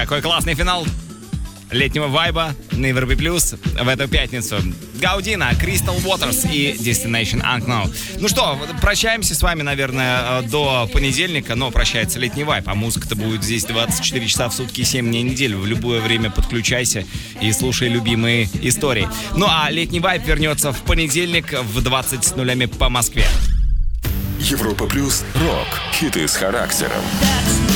Какой классный финал летнего вайба на Европе Плюс в эту пятницу. Гаудина, Crystal Waters и Destination Unknown. Ну что, прощаемся с вами, наверное, до понедельника, но прощается летний вайб, а музыка-то будет здесь 24 часа в сутки, 7 дней в неделю. В любое время подключайся и слушай любимые истории. Ну а летний вайб вернется в понедельник в 20:00 по Москве. Европа Плюс. Рок. Хиты с характером.